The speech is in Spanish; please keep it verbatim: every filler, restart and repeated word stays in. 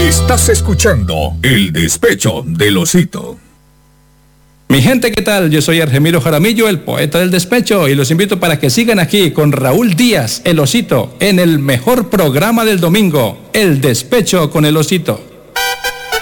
Estás escuchando El Despecho del Osito. Mi gente, ¿qué tal? Yo soy Argemiro Jaramillo, el poeta del despecho, y los invito para que sigan aquí con Raúl Díaz, el Osito, en el mejor programa del domingo, El Despecho con el Osito.